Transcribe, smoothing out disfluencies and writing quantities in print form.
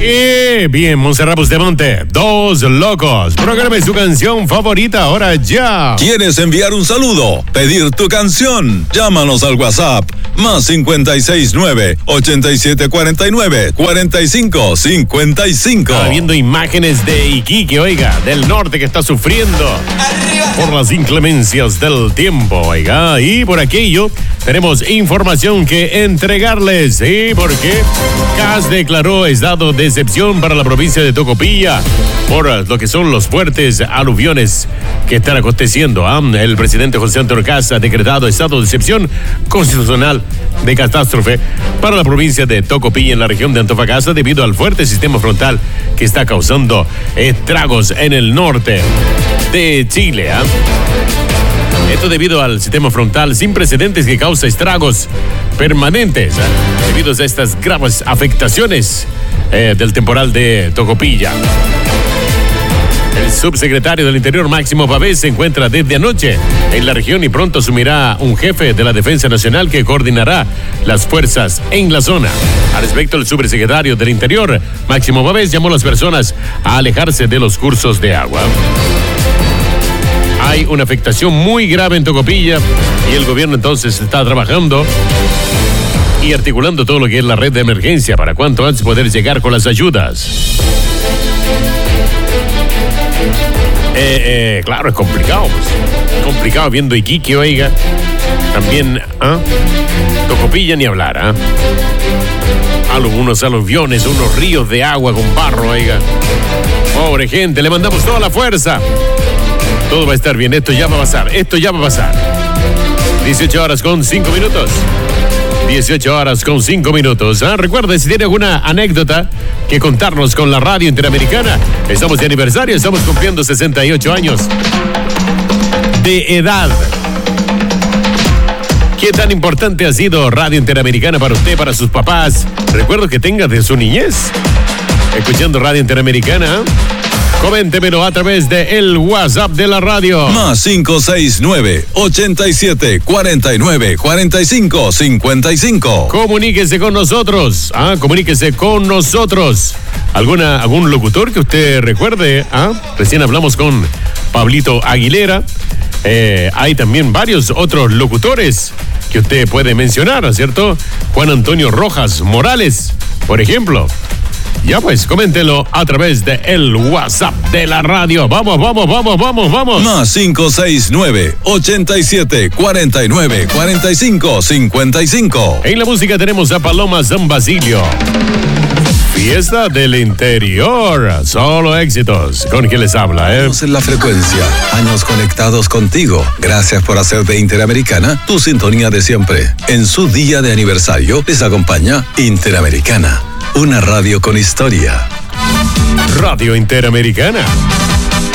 Bien, Montserrat Bustamante, Dos Locos. Programe su canción favorita ahora ya. ¿Quieres enviar un saludo? ¿Pedir tu canción? Llámanos al WhatsApp más 569-8749-4555. Está viendo imágenes de Iquique, oiga, del norte que está sufriendo por las inclemencias del tiempo, oiga. Y por aquello tenemos información que entregarles. ¿Sí? Porque CAS declaró estado de excepción para la provincia de Tocopilla por lo que son los fuertes aluviones que están aconteciendo. El presidente José Antonio CAS ha decretado estado de excepción constitucional de catástrofe para la provincia de Tocopilla en la región de Antofagasta debido al fuerte sistema frontal que está causando estragos en el norte de Chile. Esto debido al sistema frontal sin precedentes que causa estragos permanentes debido a estas graves afectaciones del temporal de Tocopilla. El subsecretario del Interior, Máximo Pavés, se encuentra desde anoche en la región y pronto asumirá un jefe de la Defensa Nacional que coordinará las fuerzas en la zona. Al respecto, el subsecretario del Interior, Máximo Pavés, llamó a las personas a alejarse de los cursos de agua. Hay una afectación muy grave en Tocopilla y el gobierno entonces está trabajando y articulando todo lo que es la red de emergencia para cuanto antes poder llegar con las ayudas. Claro, es complicado, pues. Complicado viendo Iquique, oiga. También, Tocopilla ni hablar, unos aluviones, unos ríos de agua con barro, oiga. Pobre gente, le mandamos toda la fuerza. Todo va a estar bien, esto ya va a pasar. 18 horas con 5 minutos. 18 horas con 5 minutos. Recuerde, si tiene alguna anécdota que contarnos con la Radio Interamericana, estamos de aniversario, estamos cumpliendo 68 años de edad. ¿Qué tan importante ha sido Radio Interamericana para usted, para sus papás? Recuerdo que tenga de su niñez escuchando Radio Interamericana. Coméntemelo a través de el WhatsApp de la radio. Más 569-8749-4555. Comuníquese con nosotros. Comuníquese con nosotros. ¿Algún locutor que usted recuerde? Recién hablamos con Pablito Aguilera. Hay también varios otros locutores que usted puede mencionar, ¿cierto? Juan Antonio Rojas Morales, por ejemplo. Ya pues, coméntelo a través de el WhatsApp de la radio. Vamos. Más 569-8749-4555. En la música tenemos a Paloma San Basilio. Fiesta del Interior. Solo éxitos. ¿Con quién les habla, Estamos en la frecuencia. Años conectados contigo. Gracias por hacer de Interamericana tu sintonía de siempre. En su día de aniversario les acompaña Interamericana. Una radio con historia. Radio Interamericana.